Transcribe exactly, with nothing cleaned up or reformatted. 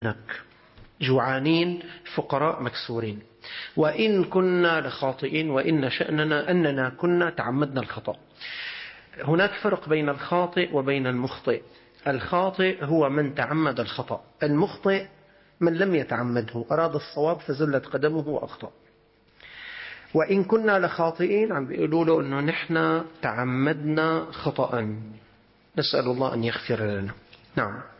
لك جوعانين فقراء مكسورين، وإن كنا لخاطئين، وإن شأننا أننا كنا تعمدنا الخطأ. هناك فرق بين الخاطئ وبين المخطئ. الخاطئ هو من تعمد الخطأ، المخطئ من لم يتعمده، أراد الصواب فزلت قدمه وأخطأ. وإن كنا لخاطئين عم بيقولوا له أنه نحن تعمدنا خطأ، نسأل الله أن يغفر لنا. نعم.